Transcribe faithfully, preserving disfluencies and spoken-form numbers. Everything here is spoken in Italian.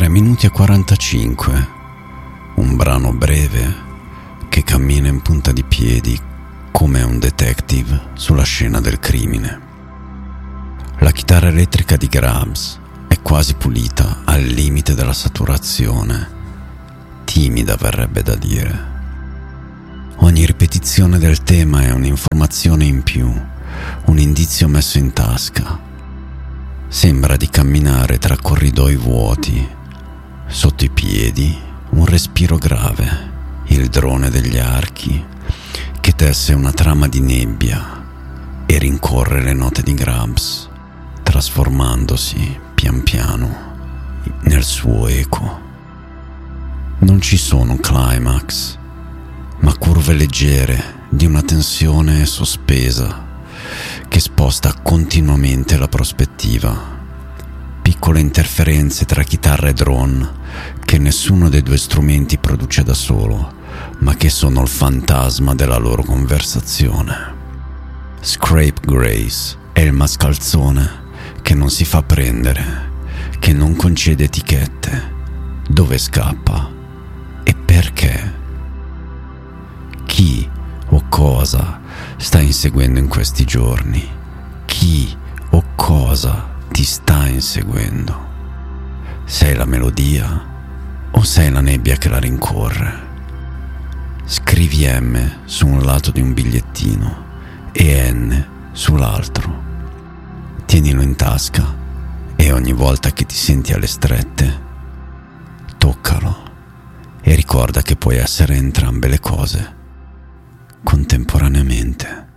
tre minuti e quarantacinque, un brano breve che cammina in punta di piedi come un detective sulla scena del crimine. La chitarra elettrica di Grabs è quasi pulita, al limite della saturazione, timida verrebbe da dire. Ogni ripetizione del tema è un'informazione in più, un indizio messo in tasca. Sembra di camminare tra corridoi vuoti, sotto i piedi un respiro grave, il drone degli archi che tesse una trama di nebbia e rincorre le note di Grabs, trasformandosi pian piano nel suo eco. Non ci sono climax, ma curve leggere di una tensione sospesa che sposta continuamente la prospettiva. Piccole interferenze tra chitarra e drone che nessuno dei due strumenti produce da solo, ma che sono il fantasma della loro conversazione. Scrape Grace è il mascalzone che non si fa prendere, che non concede etichette, dove scappa e perché. Chi o cosa sta inseguendo in questi giorni? Chi o cosa ti sta inseguendo? Sei la melodia o sei la nebbia che la rincorre? Scrivi M su un lato di un bigliettino e N sull'altro. Tienilo in tasca e ogni volta che ti senti alle strette, toccalo e ricorda che puoi essere entrambe le cose contemporaneamente.